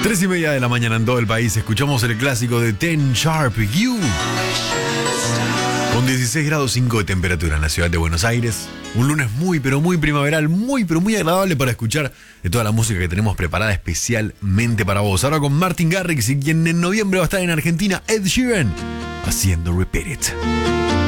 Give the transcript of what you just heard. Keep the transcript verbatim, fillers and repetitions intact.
Tres y media de la mañana en todo el país. Escuchamos el clásico de Ten Sharp You. Con dieciséis grados cinco de temperatura en la ciudad de Buenos Aires. Un lunes muy, pero muy primaveral, muy, pero muy agradable para escuchar de toda la música que tenemos preparada especialmente para vos. Ahora con Martin Garrix y quien en noviembre va a estar en Argentina, Ed Sheeran, haciendo Repeat It.